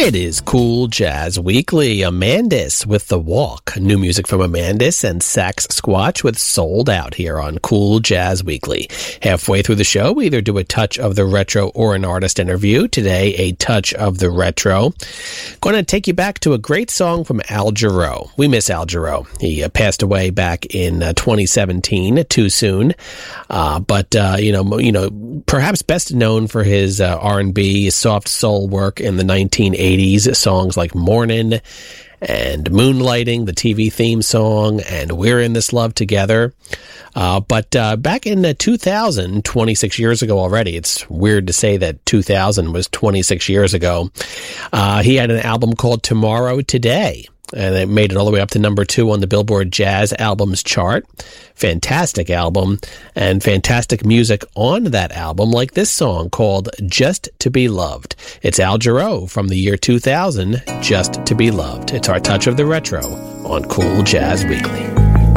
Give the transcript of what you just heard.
It is Cool Jazz Weekly. Amandis with The Walk. New music from Amandis and Sax Squatch with Sold Out here on Cool Jazz Weekly. Halfway through the show, we either do a touch of the retro or an artist interview. Today, a touch of the retro. Going to take you back to a great song from Al Jarreau. We miss Al Jarreau. He passed away back in 2017, too soon. But perhaps best known for his R&B, soft soul work in the 1980s. Songs like Mornin' and Moonlighting, the TV theme song, and We're in This Love Together. But back in 2000, 26 years ago already, it's weird to say that 2000 was 26 years ago, he had an album called Tomorrow Today. And it made it all the way up to number 2 on the Billboard Jazz Albums chart. Fantastic album and fantastic music on that album, like this song called Just to Be Loved. It's Al Jarreau from the year 2000, Just to Be Loved. It's our touch of the retro on Cool Jazz Weekly.